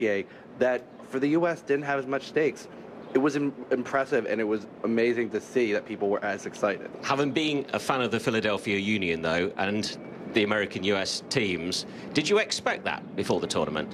Turkey that for the U.S. didn't have as much stakes. It was impressive, and it was amazing to see that people were as excited. Having been a fan of the Philadelphia Union, though, and the American-US teams, did you expect that before the tournament?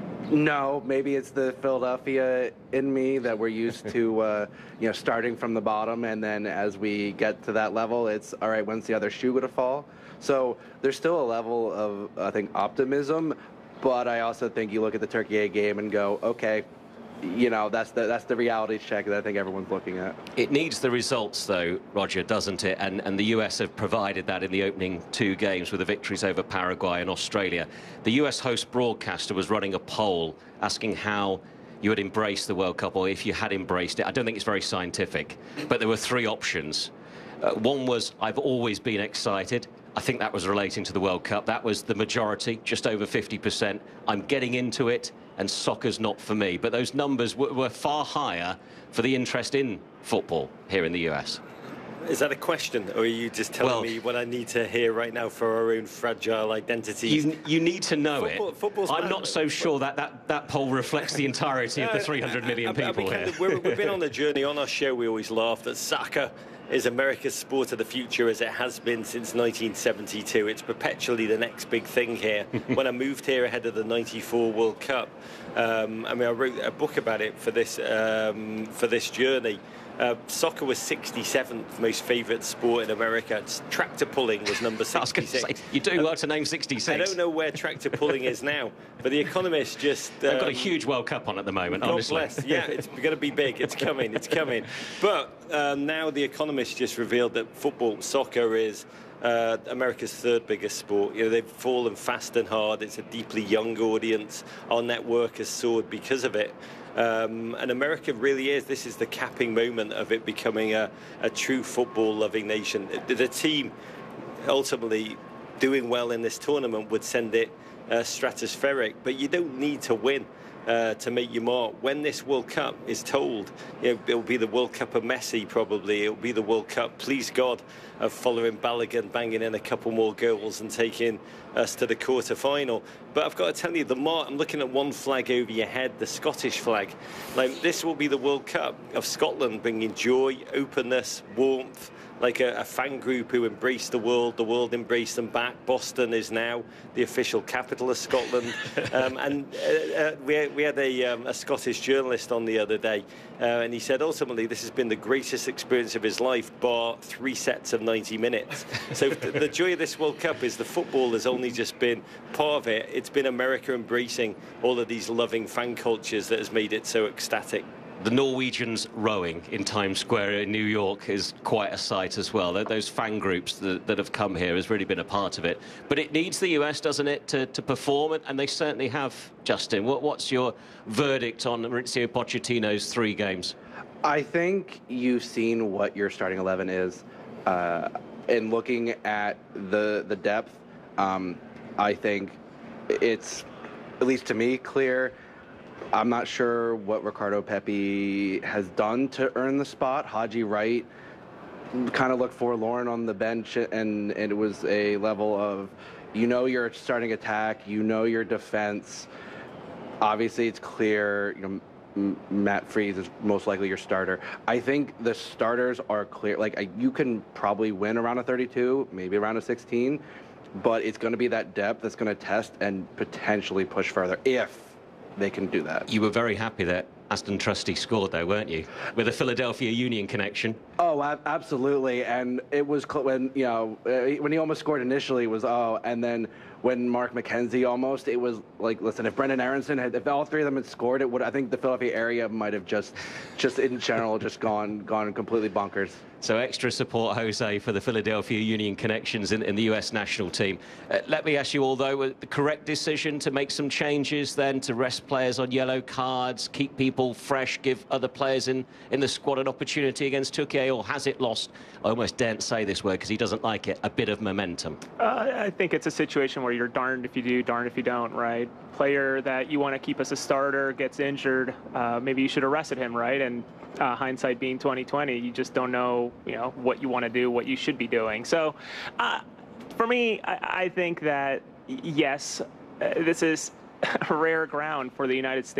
No, maybe it's the Philadelphia in me that we're used to, starting from the bottom, and then as we get to that level, it's, all right, when's the other shoe going to fall? So there's still a level of, I think, optimism, but I also think you look at the Turkey game and go, okay, that's the reality check that I think everyone's looking at. It needs the results, though, Roger, doesn't it? And the US have provided that in the opening 2 games with the victories over Paraguay and Australia. The US host broadcaster was running a poll asking how you had embraced the World Cup, or if you had embraced it. I don't think it's very scientific, but there were 3 options. One was, I've always been excited. I think that was relating to the World Cup. That was the majority, just over 50%. I'm getting into it, and soccer's not for me. But those numbers were far higher for the interest in football here in the US. Is that a question, or are you just telling me what I need to hear right now for our own fragile identities? You need to know Football's I'm not so sure that poll reflects the entirety of the 300 million people here. We've been on a journey. On our show, we always laugh that soccer is America's sport of the future, as it has been since 1972. It's perpetually the next big thing here. When I moved here ahead of the '94 World Cup, I wrote a book about it for this journey. Soccer was 67th most favourite sport in America. Tractor pulling was number 66. You're doing well to name 66. I don't know where tractor pulling is now, but The Economist just... They've got a huge World Cup on at the moment, honestly. God bless. Yeah, it's going to be big. It's coming. It's coming. But now The Economist just revealed that soccer is America's 3rd biggest sport. They've fallen fast and hard. It's a deeply young audience. Our network has soared because of it. And America really is. This is the capping moment of it becoming a true football-loving nation. The team ultimately doing well in this tournament would send it stratospheric, but you don't need to win to make your mark. When this World Cup is told, it'll be the World Cup of Messi, probably. It'll be the World Cup, please God, of following Balogun banging in a couple more goals and taking us to the quarter-final. But I've got to tell you, I'm looking at one flag over your head, the Scottish flag. This will be the World Cup of Scotland, bringing joy, openness, warmth, like a fan group who embraced the world embraced them back. Boston is now the official capital of Scotland. We had a Scottish journalist on the other day, and he said ultimately this has been the greatest experience of his life, bar 3 sets of 90 minutes. So the joy of this World Cup is the football has only just been part of it. It's been America embracing all of these loving fan cultures that has made it so ecstatic. The Norwegians rowing in Times Square in New York is quite a sight as well. Those fan groups that have come here has really been a part of it. But it needs the US, doesn't it, to perform, and they certainly have. Justin, what's your verdict on Mauricio Pochettino's 3 games? I think you've seen what your starting 11 is. In looking at the depth, I think it's, at least to me, clear. I'm not sure what Ricardo Pepi has done to earn the spot. Haji Wright kind of looked forlorn on the bench, and it was a level of, your starting attack, your defense. Obviously, it's clear, Matt Freese is most likely your starter. I think the starters are clear. You can probably win around a 32, maybe around a 16, but it's going to be that depth that's going to test and potentially push further if they can do that. You were very happy that Aston Trusty scored, though, weren't you? With a Philadelphia Union connection. Oh, absolutely. And it was when he almost scored initially was, and then when Mark McKenzie almost, it was like, listen, if Brendan Aronson if all 3 of them had scored, I think the Philadelphia area might have just in general, just gone completely bonkers. So extra support, Jose, for the Philadelphia Union connections in the US national team. Let me ask you, although, the correct decision to make some changes then, to rest players on yellow cards, keep people fresh, give other players in the squad an opportunity against Turkey, or has it lost, I almost daren't say this word because he doesn't like it, a bit of momentum? I think it's a situation where you're darned if you do, darned if you don't, right? Player that you want to keep as a starter gets injured, maybe you should have rested him, right? And hindsight being 2020, you just don't know, what you want to do, what you should be doing. So, for me, I think that yes, this is rare ground for the United States.